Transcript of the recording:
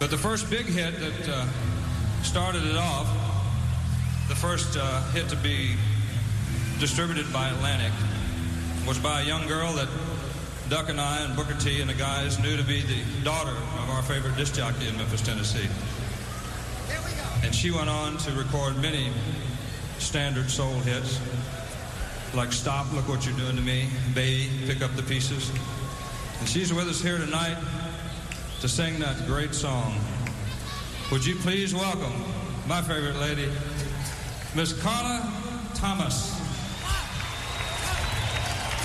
But the first big hit that started it off, the first hit to be distributed by Atlantic, was by a young girl that Duck and I and Booker T and the guys knew to be the daughter of our favorite disc jockey in Memphis, Tennessee. Here we go. And she went on to record many standard soul hits, like Stop, Look What You're Doing to Me, Baby, Pick Up the Pieces. And she's with us here tonight to sing that great song. Would you please welcome my favorite lady, Miss Carla Thomas.